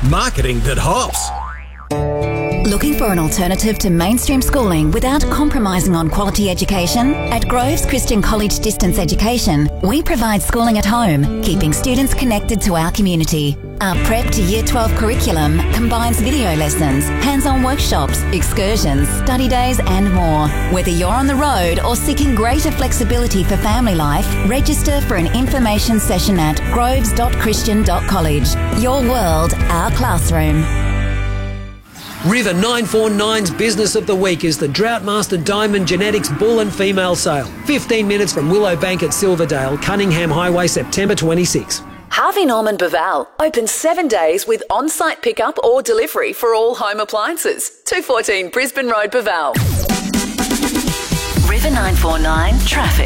Marketing that hops. Looking for an alternative to mainstream schooling without compromising on quality education? At Groves Christian College Distance Education, we provide schooling at home, keeping students connected to our community. Our Prep to Year 12 curriculum combines video lessons, hands-on workshops, excursions, study days and more. Whether you're on the road or seeking greater flexibility for family life, register for an information session at groves.christian.college. Your world, our classroom. River 949's Business of the Week is the Droughtmaster Diamond Genetics Bull and Female Sale. 15 minutes from Willowbank at Silverdale, Cunningham Highway, September 26. Harvey Norman Baval, open 7 days with on-site pickup or delivery for all home appliances. 214 Brisbane Road, Baval. River 949 traffic.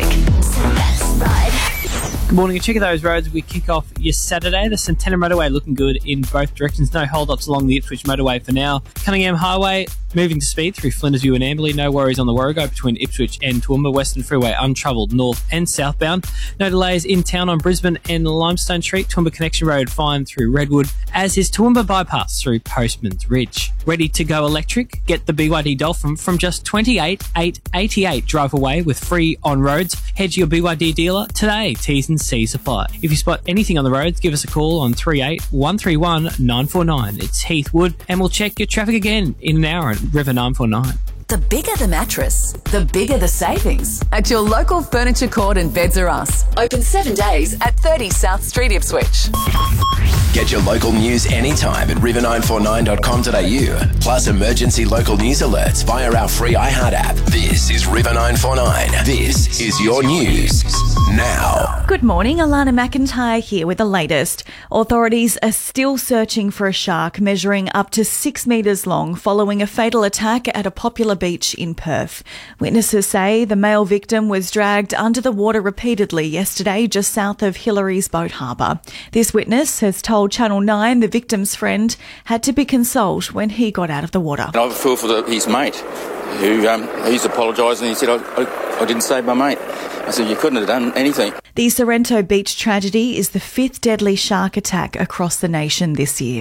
Good morning. Check those roads. We kick off your Saturday. The Centennial Motorway looking good in both directions. No hold-ups along the Ipswich Motorway for now. Cunningham Highway moving to speed through Flinders View and Amberley. No worries on the Warrego between Ipswich and Toowoomba. Western Freeway untravelled north and southbound. No delays in town on Brisbane and Limestone Street. Toowoomba Connection Road fine through Redwood, as is Toowoomba Bypass through Postman's Ridge. Ready to go electric? Get the BYD Dolphin from just $28,888. Drive away with free on-roads. Head to your BYD dealer today. T's and C's apply. If you spot anything on the roads, give us a call on 38 131 949. It's Heath Wood, and we'll check your traffic again in an hour at River 949. The bigger the mattress, the bigger the savings. At your local Furniture Court and Beds Are Us. Open 7 days at 30 South Street, Ipswich. Get your local news anytime at river949.com.au. Plus emergency local news alerts via our free iHeart app. This is River 949. This is your news now. Good morning, Alana McIntyre here with the latest. Authorities are still searching for a shark measuring up to 6 metres long following a fatal attack at a popular beach in Perth. Witnesses say the male victim was dragged under the water repeatedly yesterday just south of Hillary's Boat Harbour. This witness has told Channel 9 the victim's friend had to be consoled when he got out of the water. I feel for his mate who he's apologised and he said, I didn't save my mate. I said, you couldn't have done anything. The Sorrento Beach tragedy is the 5th deadly shark attack across the nation this year.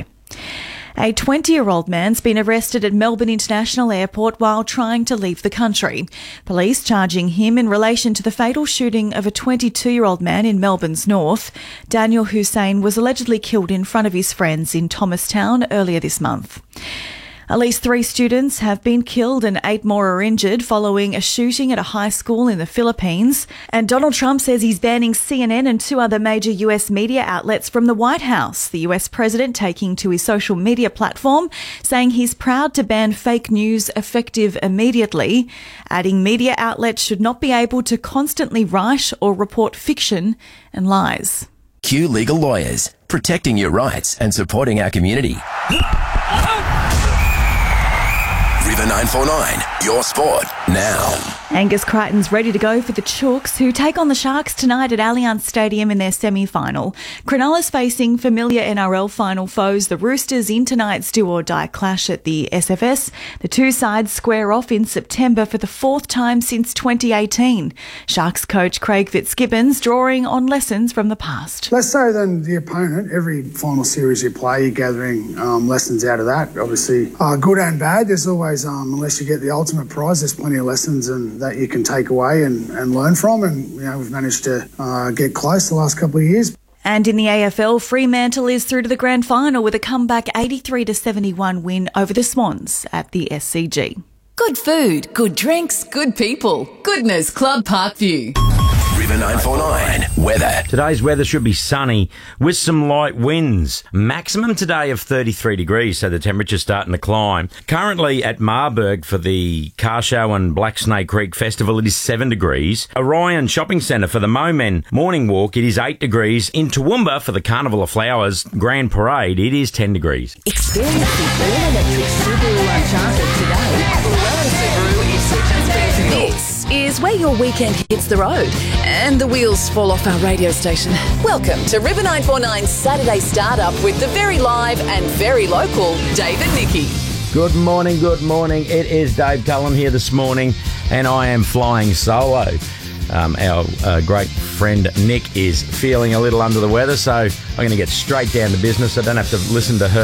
A 20-year-old man's been arrested at Melbourne International Airport while trying to leave the country. Police charging him in relation to the fatal shooting of a 22-year-old man in Melbourne's north. Daniel Hussein was allegedly killed in front of his friends in Thomastown earlier this month. At least 3 students have been killed and 8 more are injured following a shooting at a high school in the Philippines. And Donald Trump says he's banning CNN and 2 other major US media outlets from the White House. The US president taking to his social media platform, saying he's proud to ban fake news effective immediately, adding media outlets should not be able to constantly write or report fiction and lies. Q Legal Lawyers, protecting your rights and supporting our community. River 949, your sport now. Angus Crichton's ready to go for the Chooks, who take on the Sharks tonight at Allianz Stadium in their semi-final. Cronulla's facing familiar NRL final foes, the Roosters, in tonight's do-or-die clash at the SFS. The 2 sides square off in September for the 4th time since 2018. Sharks coach Craig Fitzgibbons drawing on lessons from the past. Less so than the opponent. Every final series you play, you're gathering lessons out of that. Obviously, good and bad. There's always, unless you get the ultimate prize, there's plenty of lessons and that you can take away and learn from. And, we've managed to get close the last couple of years. And in the AFL, Fremantle is through to the grand final with a comeback 83-71 win over the Swans at the SCG. Good food, good drinks, good people. Goodness Club Parkview. River 949 weather. Today's weather should be sunny with some light winds. Maximum today of 33 degrees, so the temperature's starting to climb. Currently at Marburg for the car show and Black Snake Creek Festival, it is 7 degrees. Orion Shopping Centre for the Momen Morning Walk, it is 8 degrees. In Toowoomba for the Carnival of Flowers Grand Parade, it is 10 degrees. Experience the all-electric Subaru Uncharted today at Llewellyn Subaru Ipswich and Spencerville. This is where your weekend hits the road and the wheels fall off our radio station. Welcome to River 949's Saturday Startup with the very live and very local David Nicky. Good morning, good morning. It is Dave Cullen here this morning, and I am flying solo. Our great friend Nick is feeling a little under the weather, so I'm going to get straight down to business. I don't have to listen to her